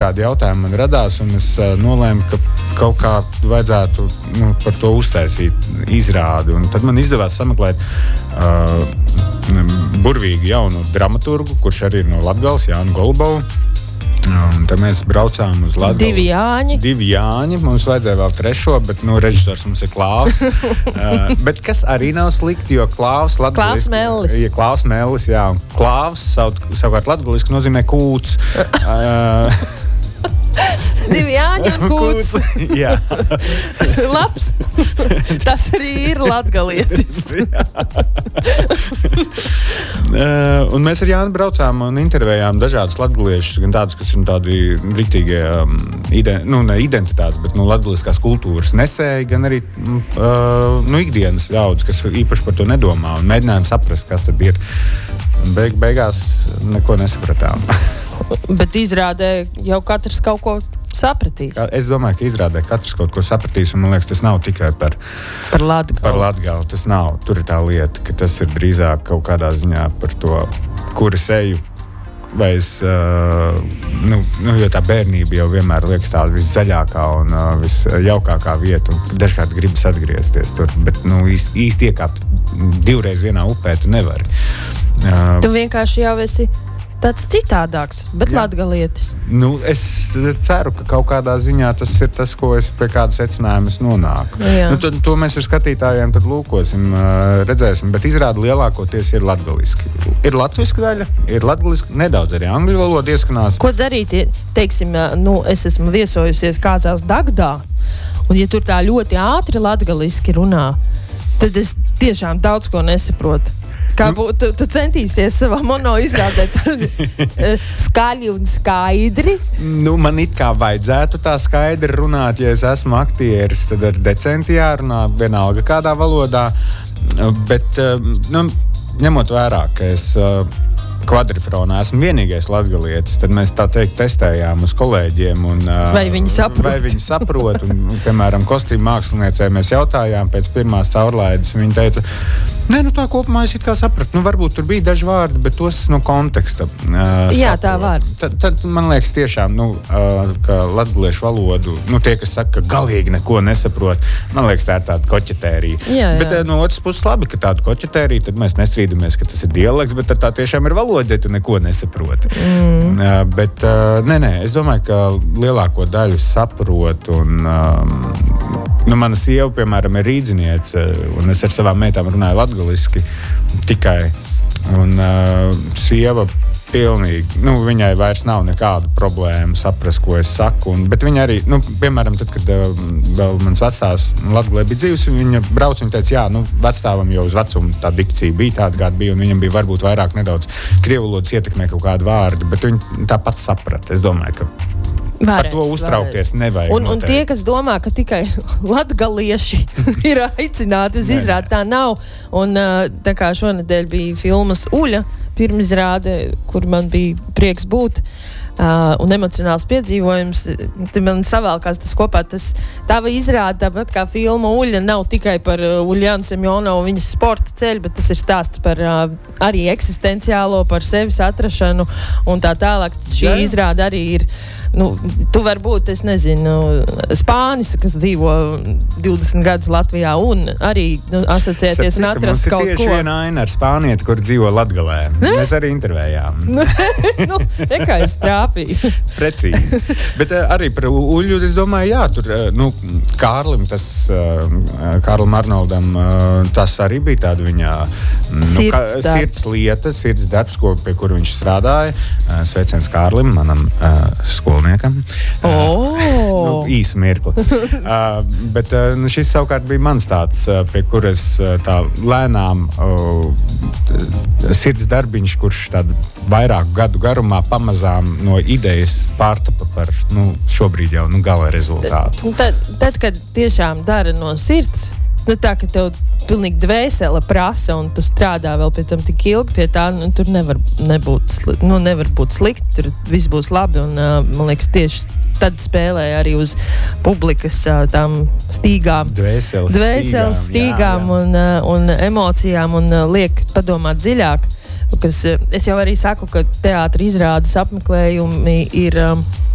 dažādi jautājumi man radās, un es nolēmu, ka kaut kā vajadzētu par to uztaisīt izrādi. Un tad man izdevās sameklēt burvīgi jaunu dramaturgu, kurš arī ir no Latgales, Jānu Golubovu. Un tad mēs braucām uz Latgali. Divi Jāņi. Mums vajadzēja vēl trešo, bet režisors mums ir Klāvs. Bet kas arī nav slikti, jo Klāvs latgaliski... Klāvs Mellis, jā. Klāvs savukārt latgaliski nozīmē kūts. Divi Jāņi un kūts. Jā. Labs. Tas arī ir latgalietis. Un mēs ar Jānu braucām un intervējām dažādus latgaliešus, gan tādus, kas ir tādi riktīgie ne identitātes, bet latgaliskās kultūras nesēji, gan arī ikdienas ļaudis, kas īpaši par to nedomā un mēģinājām saprast, kas tad ir. Beigās neko nesapratām. Bet izrādē jau katrs kaut ko sapratīs. Es domāju, ka izrādē katrs kaut ko sapratīs, un man liekas, tas nav tikai par Latgali. Tas nav. Tur ir tā lieta, ka tas ir drīzāk kaut kādā ziņā par to, kur es eju. Vai es, jo tā bērnība jau vienmēr liekas tāda viszaļākā un visjaukākā vieta, un dažkārt gribas atgriezties tur, bet īsti iekāpt divreiz vienā upē tu nevari. Tu vienkārši jau esi tāds citādāks, bet latgalietis. Es ceru, ka kaut kādā ziņā tas ir tas, ko es pie kāda secinājuma nonāku. To mēs ar skatītājiem tad lūkosim, redzēsim, bet izrāda lielākoties ir latgaliski. Ir latviska daļa, ir latgaliski, nedaudz arī angļu valoda ieskanās. Ko darīt? Teiksim, es esmu viesojusies Kāzās Dagdā, un ja tur tā ļoti ātri latgaliski runā, tad es tiešām daudz ko nesaprotu. Kā būtu, tu centīsies savā mono izrādēt skaļi un skaidri? Man it kā vajadzētu tā skaidri runāt, ja es esmu aktieris, tad ar decenti jārunā, vienalga kādā valodā, bet ņemot vērā, ka es kvadrifronā esmu vienīgais latgalietis, tad mēs tā teikt testējām uz kolēģiem. Vai viņi saprot? Un, piemēram, kostīmu māksliniecei mēs jautājām pēc pirmās caurlaides, un viņa teica, tā kopumā es it kā sapratu. Varbūt tur bija daži vārdi, bet tos no konteksta. Jā, tā var. Tad man liekas tiešām, ka latgaliešu valodu, tie, kas saka, ka galīgi neko nesaprot, man liekas, tā ir tāda koķetērija. Jā. Bet no otras puses labi, ka tāda koķetērija, tad mēs nestrīdamies, ka tas ir dialekts, bet tā tiešām ir valoda, ja tu neko nesaproti. Bet, es domāju, ka lielāko daļu saprot, un mana sieva, piemēram, ir rīdziniece, un es ar savām meitām runāju latgaliski tikai, un sieva pilnīgi, viņai vairs nav nekādu problēmu saprast, ko es saku, bet viņa arī, piemēram, tad, kad vēl mans vecāks Latgalē bija dzīvs, viņa brauc, viņa teica, vecstāvam jau uz vecumu tā dikcija bija tāda, kāda bija, un viņam bija varbūt vairāk nedaudz krievvalodas ietekmē kaut kādu vārdu, bet viņa tāpat saprata. Es domāju, ka par to uztraukties nevajag. Un tie, kas domā, ka tikai latgalieši ir aicināti uz izrādi, tā nav. Un tā kā šonedēļ bija filmas Uļa pirmizrāde, kur man bija prieks būt, un emocionāls piedzīvojums, tad man savēlkās tas kopā. Tava izrāde, tāpat kā filma Uļa, nav tikai par Uljānu Semjonovu un viņas sporta ceļu, bet tas ir stāsts par arī eksistenciālo, par sevis atrašanu un tā tālāk. Šī izrāde arī ir, tu vari būt, es nezinu, spānis, kas dzīvo 20 gadus Latvijā un arī asociēties un atrast kaut ko. Mums ir tieši viena aina ar spānieti, kur dzīvo Latgalē. Mēs arī intervējām. Nekā es trāpīju. Precīzi. Bet arī par Uļu, es domāju, jā, tur, Kārlim, Kārlim Arnoldam, tas arī bija tāda viņa sirds lieta, sirds darbs, pie kura viņš strādāja. Sveiciens Kārlim, manam skolniekam. Īsu mirkli. Bet šis savukārt bija mans tāds, pie kuras tā lēnām sirds darbiņš, kurš tādu vairāku gadu garumā pamazām no idejas pārtapa par šobrīd jau gala rezultātu. Tad, kad tiešām dara no sirds, tā, ka tev pilnīgi dvēsele prasa un tu strādā vēl pie tam tik ilgi pie tā, tur nevar būt slikti, tur viss būs labi, un man liekas tieši tad spēlē arī uz publikas tām stīgām, dvēseles stīgām un emocijām un liek padomāt dziļāk. Es jau arī saku, ka teātra izrādes apmeklējumi ir